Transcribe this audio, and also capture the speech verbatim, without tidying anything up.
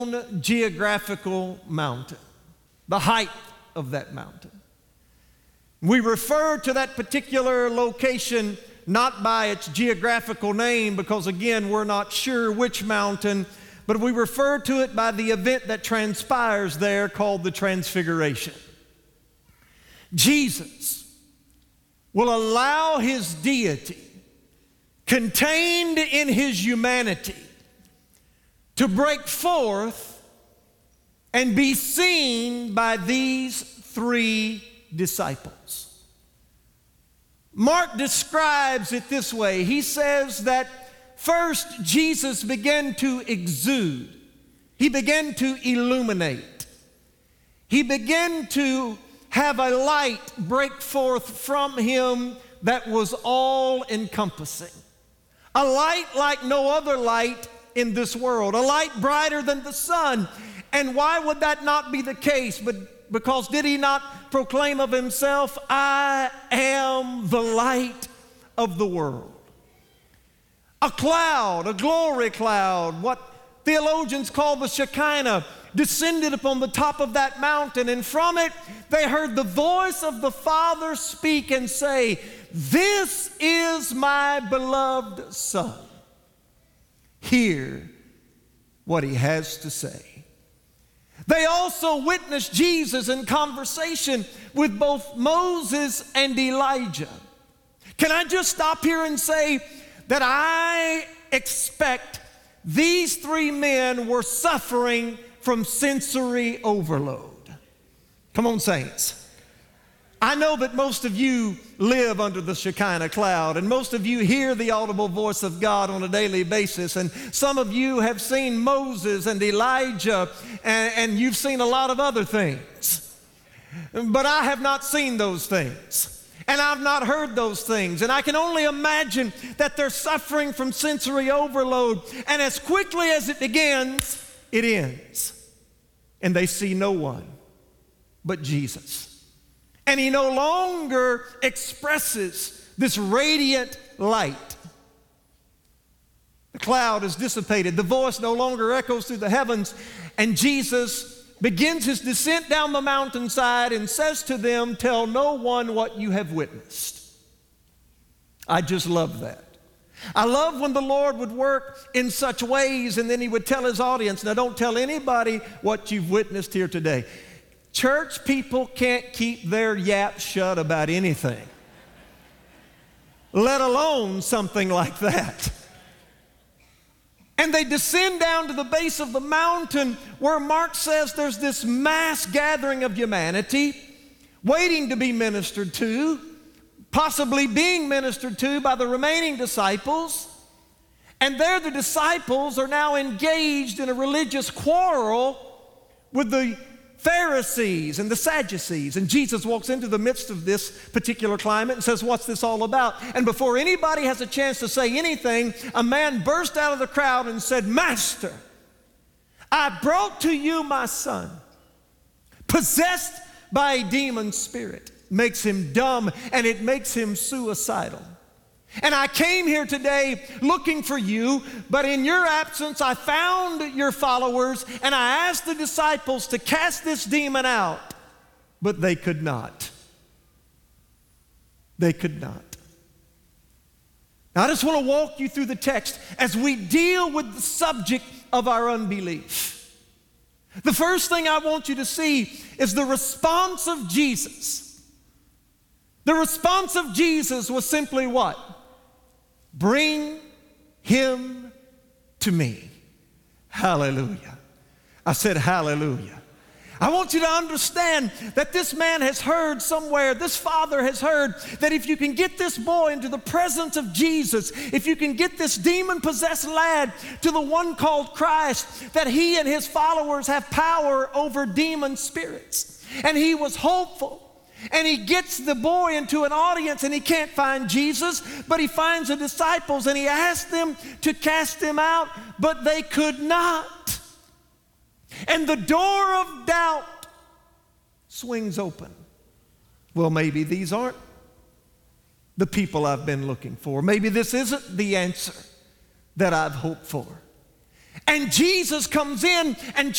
geographical mountain, the height of that mountain. We refer to that particular location not by its geographical name because, again, we're not sure which mountain, but we refer to it by the event that transpires there called the Transfiguration. Jesus will allow his deity contained in his humanity to break forth and be seen by these three disciples. Mark describes it this way. He says that first Jesus began to exude. He began to illuminate. He began to have a light break forth from him that was all-encompassing. A light like no other light in this world, a light brighter than the sun. And why would that not be the case? But because did he not proclaim of himself, I am the light of the world? A cloud, a glory cloud, what theologians call the Shekinah, descended upon the top of that mountain, and from it they heard the voice of the Father speak and say, this is my beloved Son. Hear what he has to say. They also witnessed Jesus in conversation with both Moses and Elijah. Can I just stop here and say that I expect these three men were suffering from sensory overload? Come on, saints. I know that most of you live under the Shekinah cloud, and most of you hear the audible voice of God on a daily basis, and some of you have seen Moses and Elijah, and, and you've seen a lot of other things. But I have not seen those things, and I've not heard those things, and I can only imagine that they're suffering from sensory overload, and as quickly as it begins, it ends, and they see no one but Jesus. And he no longer expresses this radiant light. The cloud is dissipated. The voice no longer echoes through the heavens. And Jesus begins his descent down the mountainside and says to them, tell no one what you have witnessed. I just love that. I love when the Lord would work in such ways and then he would tell his audience, now don't tell anybody what you've witnessed here today. Church people can't keep their yap shut about anything, let alone something like that. And they descend down to the base of the mountain where Mark says there's this mass gathering of humanity waiting to be ministered to, possibly being ministered to by the remaining disciples. And there the disciples are now engaged in a religious quarrel with the Pharisees and the Sadducees. And Jesus walks into the midst of this particular climate and says, what's this all about? And before anybody has a chance to say anything, a man burst out of the crowd and said, Master, I brought to you my son, possessed by a demon spirit. Makes him dumb and it makes him suicidal. And I came here today looking for you, but in your absence I found your followers and I asked the disciples to cast this demon out, but they could not. They could not. Now I just want to walk you through the text as we deal with the subject of our unbelief. The first thing I want you to see is the response of Jesus. The response of Jesus was simply what? Bring him to me. Hallelujah. I said hallelujah. I want you to understand that this man has heard somewhere, this father has heard that if you can get this boy into the presence of Jesus, if you can get this demon-possessed lad to the one called Christ, that he and his followers have power over demon spirits. And he was hopeful. And he gets the boy into an audience and he can't find Jesus, but he finds the disciples and he asks them to cast him out, but they could not. And the door of doubt swings open. Well, maybe these aren't the people I've been looking for. Maybe this isn't the answer that I've hoped for. And Jesus comes in and